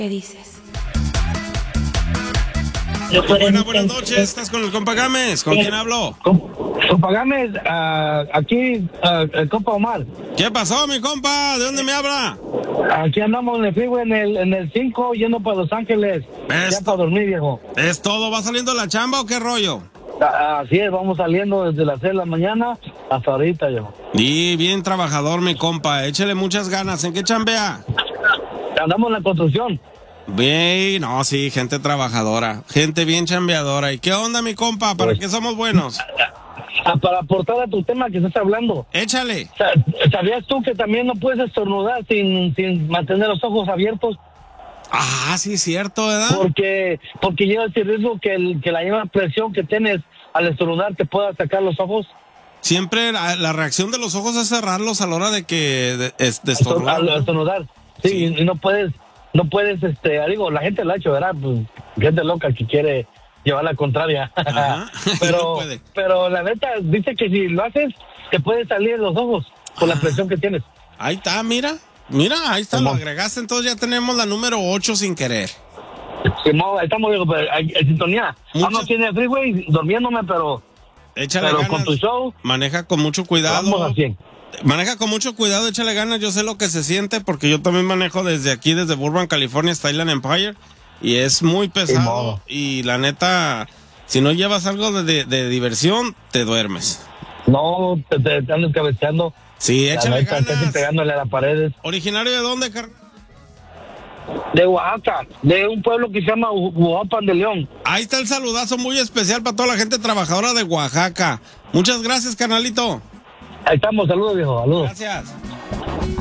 ¿Qué dices? Buenas noches, estás con el compa Gámez. ¿Con quién hablo? Compa Gámez, aquí el compa Omar. ¿Qué pasó, mi compa? ¿De dónde me habla? Aquí andamos en el freeway en el 5 yendo para Los Ángeles. Ya para dormir, viejo. ¿Es todo? ¿Va saliendo la chamba o qué rollo? Así es, vamos saliendo desde las 6 de la mañana hasta ahorita, viejo. Y bien trabajador, mi compa. Échale muchas ganas. ¿En qué chambea? Andamos en la construcción. Bien, no, sí, gente trabajadora, gente bien chambeadora. ¿Y qué onda, mi compa? ¿Para qué somos buenos? Para aportar a tu tema que estás hablando. Échale. ¿Sabías tú que también no puedes estornudar sin mantener los ojos abiertos? Ah, sí, es cierto, ¿verdad? Porque lleva ese riesgo que la misma presión que tienes al estornudar te pueda sacar los ojos. Siempre la reacción de los ojos es cerrarlos a la hora de estornudar. Al estornudar. Sí, y no puedes, digo, la gente lo ha hecho, ¿verdad? Pues, gente loca que quiere llevar la contraria. Ajá. pero, No puede. pero la neta dice que si lo haces, te puede salir en los ojos por la presión que tienes. Ahí está, mira, ahí está, lo agregaste, entonces ya tenemos la número 8 sin querer. Estamos en sintonía. Vamos aquí en el freeway durmiéndome, pero ganas, con tu show. Maneja con mucho cuidado. Vamos a 100. Maneja con mucho cuidado, échale ganas. Yo sé lo que se siente porque yo también manejo desde Burbank, California hasta Inland Empire y es muy pesado. Y la neta, si no llevas algo de diversión, te duermes. No, te andas cabeceando. Sí, échale ganas. Casi pegándole a las paredes. ¿Originario de dónde, carnal? De Oaxaca, de un pueblo que se llama Uruapan de León. Ahí está el saludazo muy especial para toda la gente trabajadora de Oaxaca. Muchas gracias, carnalito. Ahí estamos, saludos, viejo, saludos. Gracias.